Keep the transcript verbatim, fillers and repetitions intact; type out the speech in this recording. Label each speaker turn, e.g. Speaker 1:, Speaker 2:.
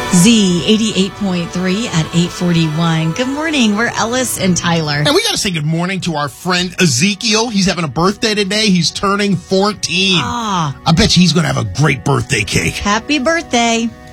Speaker 1: Z eighty-eight point three at eight forty-one. Good morning. We're Ellis and Tyler.
Speaker 2: And we got to say good morning to our friend Ezekiel. He's having a birthday today. He's turning fourteen.
Speaker 1: Ah,
Speaker 2: I bet you he's going to have a great birthday cake.
Speaker 1: happy birthday.